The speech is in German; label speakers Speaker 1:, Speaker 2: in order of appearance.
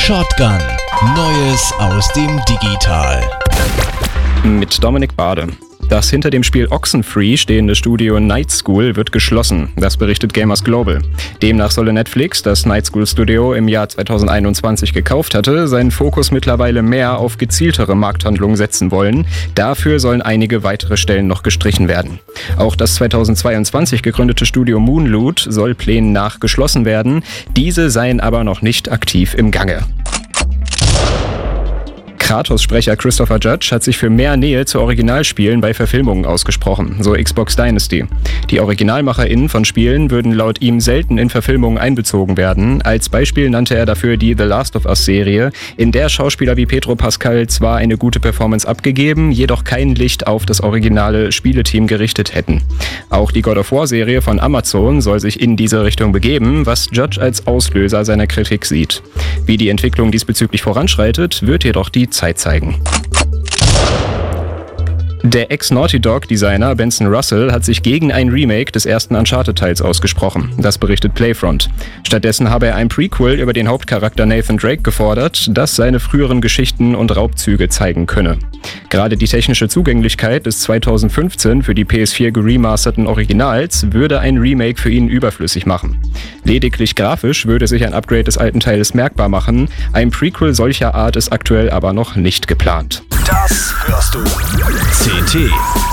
Speaker 1: Shotgun. Neues aus dem Digital.
Speaker 2: Mit Dominik Bade. Das hinter dem Spiel Oxenfree stehende Studio Night School wird geschlossen. Das berichtet Gamers Global. Demnach solle Netflix, das Night School Studio im Jahr 2021 gekauft hatte, seinen Fokus mittlerweile mehr auf gezieltere Markthandlung setzen wollen. Dafür sollen einige weitere Stellen noch gestrichen werden. Auch das 2022 gegründete Studio Moonloot soll Plänen nach geschlossen werden. Diese seien aber noch nicht aktiv im Gange. Kratos-Sprecher Christopher Judge hat sich für mehr Nähe zu Originalspielen bei Verfilmungen ausgesprochen, so Xbox Dynasty. Die OriginalmacherInnen von Spielen würden laut ihm selten in Verfilmungen einbezogen werden. Als Beispiel nannte er dafür die The Last of Us-Serie, in der Schauspieler wie Pedro Pascal zwar eine gute Performance abgegeben, jedoch kein Licht auf das originale Spieleteam gerichtet hätten. Auch die God of War-Serie von Amazon soll sich in diese Richtung begeben, was Judge als Auslöser seiner Kritik sieht. Wie die Entwicklung diesbezüglich voranschreitet, wird jedoch die Zeit zeigen. Der Ex-Naughty Dog-Designer Benson Russell hat sich gegen ein Remake des ersten Uncharted-Teils ausgesprochen. Das berichtet Playfront. Stattdessen habe er ein Prequel über den Hauptcharakter Nathan Drake gefordert, das seine früheren Geschichten und Raubzüge zeigen könne. Gerade die technische Zugänglichkeit des 2015 für die PS4 geremasterten Originals würde ein Remake für ihn überflüssig machen. Lediglich grafisch würde sich ein Upgrade des alten Teiles merkbar machen. Ein Prequel solcher Art ist aktuell aber noch nicht geplant.
Speaker 1: Das hörst du. CT